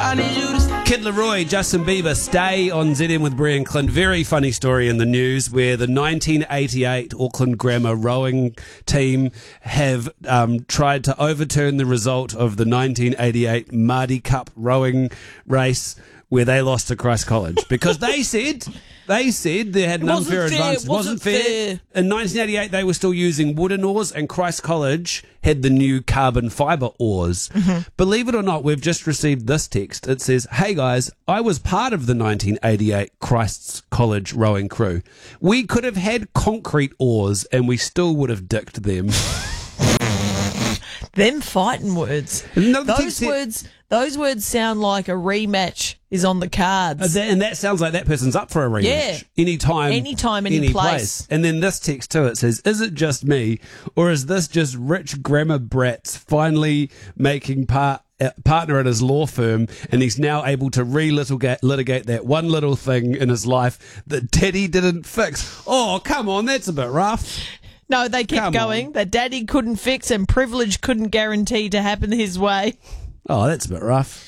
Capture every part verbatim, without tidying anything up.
I need you to stay. Kid Laroi, Justin Bieber, stay on Z M with Brie and Clint. Very funny story in the news where the nineteen eighty-eight Auckland Grammar rowing team have um, tried to overturn the result of the nineteen eighty-eight Mardi Cup rowing race where they lost to Christ College because they said they said they had an Wasn't unfair fair, advantage. It wasn't wasn't fair. fair. In nineteen eighty-eight, they were still using wooden oars, and Christ College had the new carbon fibre oars. Mm-hmm. Believe it or not, we've just received this text. It says, "Hey guys, I was part of the nineteen eighty-eight Christ's College rowing crew. We could have had concrete oars, and we still would have dicked them." Them fighting words. Another Those text here- words. Those words sound like a rematch is on the cards. Uh, that, and that sounds like that person's up for a rematch. Yeah. Anytime. Anytime, any place. And then this text too, it says, "Is it just me, or is this just rich grammar brats finally making part uh, partner at his law firm, and he's now able to re-litigate litigate that one little thing in his life that Daddy didn't fix? Oh, come on, that's a bit rough." No, they kept Come going. on. That daddy couldn't fix and privilege couldn't guarantee to happen his way. Oh, that's a bit rough.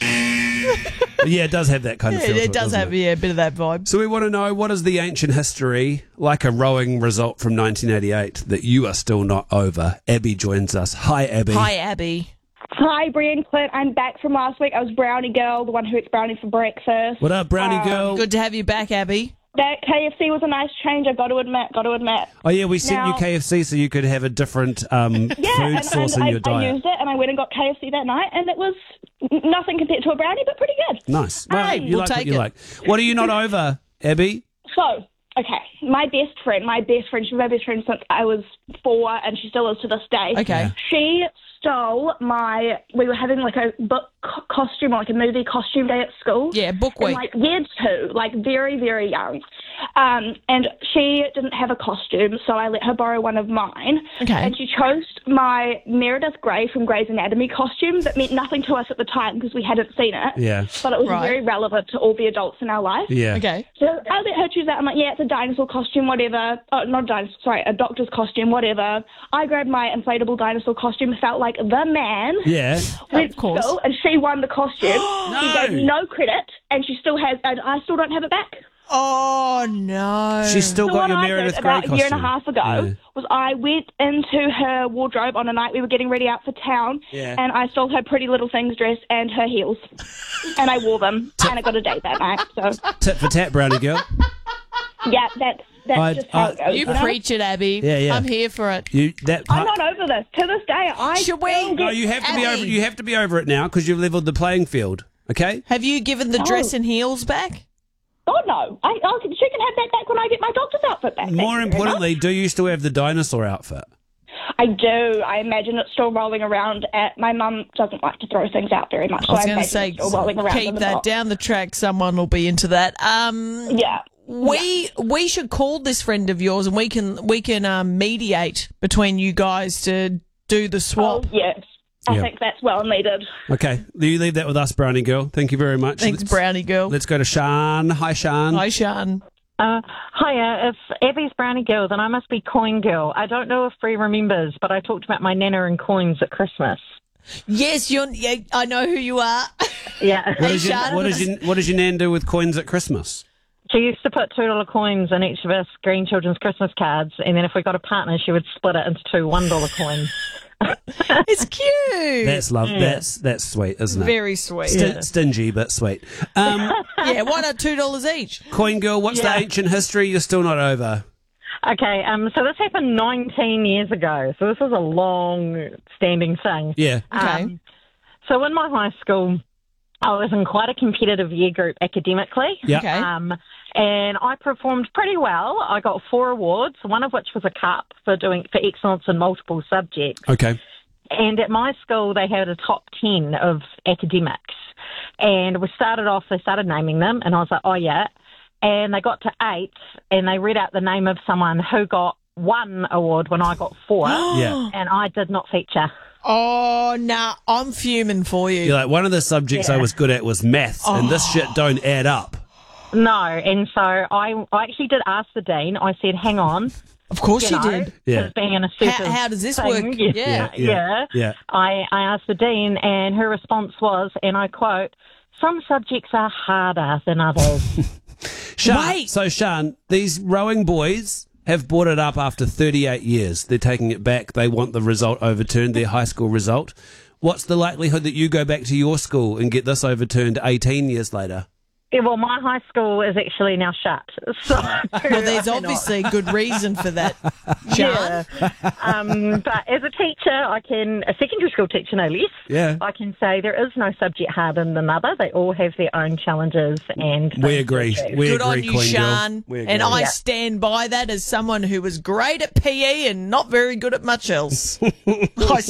But yeah, it does have that kind of Yeah, feel to it does doesn't have it? yeah, a bit of that vibe. So we want to know, what is the ancient history, like a rowing result from nineteen eighty-eight, that you are still not over? Abby joins us. Hi, Abby. Hi, Abby. Hi, Brie and Clint. I'm back from last week. I was Brownie Girl, the one who ate brownie for breakfast. What up, Brownie Um, girl? Good to have you back, Abby. That K F C was a nice change, I've got to admit, got to admit. Oh, yeah, we sent you Now- K F C so you could have a different um, Yeah, food and, source and in I, your I diet. used it, and I went and got K F C that night, and it was n- nothing compared to a brownie, but pretty good. Nice. Well, Hey, you we'll like what take you it. like. What are you not over, Abby? So, okay, my best friend, my best friend, she's my best friend since I was four, and she still is to this day. Okay. Yeah. She stole my, we were having like a book co- costume, or like a movie costume day at school. Yeah, book In week. like year two, like very, very young. Um, and she didn't have a costume, so I let her borrow one of mine. Okay. And she chose my Meredith Grey from Grey's Anatomy costume that meant nothing to us at the time because we hadn't seen it. Yeah. But it was Right. very relevant to all the adults in our life. Yeah. Okay. So I let her choose that. I'm like, yeah, it's a dinosaur costume, whatever. Oh, not a dinosaur, sorry, a doctor's costume, whatever. I grabbed my inflatable dinosaur costume, felt like the man. Yeah. Went Of course. to school, and she won the costume. No. She gave me no credit, and she still has, and I still don't have it back. Oh, no. She's still So got what your I Meredith did Grey about costume. a year and a half ago Yeah. was I went into her wardrobe on a night we were getting ready out for town, Yeah. and I stole her Pretty Little Things dress and her heels, and I wore them, and I got a date that night. So Tit for tat, Brownie girl. yeah, that's that's I'd- just how it I- goes. You know? preach it, Abby. Yeah, yeah. I'm here for it. You that I'm part. not over this. To this day, I Should we- still No, get you have to be Abby. over. You have to be over it now because you've leveled the playing field. Okay. Have you given the Oh. dress and heels back? God no. I, I she can have that back when I get my doctor's outfit back. Thank More you very importantly, much. do you still have the dinosaur outfit? I do. I imagine it's still rolling around. At my mum doesn't like to throw things out very much. I was so going to imagine say, it's still rolling around in keep the that box. down the track. Someone will be into that. Um, Yeah. we we should call this friend of yours, and we can we can um, mediate between you guys to do the swap. Oh, yes. I Yeah. think that's well needed. Okay, you leave that with us, Brownie girl. Thank you very much. Thanks, let's, Brownie girl. Let's go to Shan. Hi, Shan. Hi, Sean. Uh, hiya, if Abby's Brownie Girl, then I must be Coin Girl. I don't know if Free remembers, but I talked about my nana and coins at Christmas. Yes, you're. Yeah, I know who you are. Yeah. What Hey, does your, Shan. what does your what does your nan do with coins at Christmas? She used to put two dollar coins in each of us green children's Christmas cards, and then if we got a partner, she would split it into two one dollar coins. It's cute. That's love. That's that's sweet, isn't it? Very sweet. Sti- Stingy but sweet. Um, Yeah, why not two dollars each? Coin girl, what's Yeah. the ancient history? You're still not over. Okay, um, so this happened nineteen years ago, so this is a long-standing thing. Yeah. Okay. Um, so in my high school, I was in quite a competitive year group academically. Yeah. Okay. Um, and I performed pretty well. I got four awards, one of which was a cup for doing for excellence in multiple subjects. Okay. And at my school, they had a top ten of academics. And we started off, they started naming them, and I was like, oh, yeah. And they got to eight, and they read out the name of someone who got one award when I got four, Yeah. and I did not feature. Oh, nah, I'm fuming for you. You're like, one of the subjects I Yeah. was good at was maths, and this shit don't add up. No, and so I, I actually did ask the dean. I said, hang on. Of course You you know, did. Yeah. as being an How, assertive how does this thing. work? Yeah. Yeah. Yeah. Yeah. I, I asked the dean, and her response was, and I quote, some subjects are harder than others. Sian, Wait. So, Sian, these rowing boys have brought it up after thirty-eight years. They're taking it back. They want the result overturned, their high school result. What's the likelihood that you go back to your school and get this overturned eighteen years later? Yeah, well, my high school is actually now shut. So Well, there's obviously a good reason for that, Sian. Yeah. um, but as a teacher, I can, a secondary school teacher no less, Yeah. I can say there is no subject harder than another. They all have their own challenges and We things agree. to do. We Good agree, on you, Queen Girl. Sian. We agree. And I Yeah. stand by that as someone who was great at P E and not very good at much else. I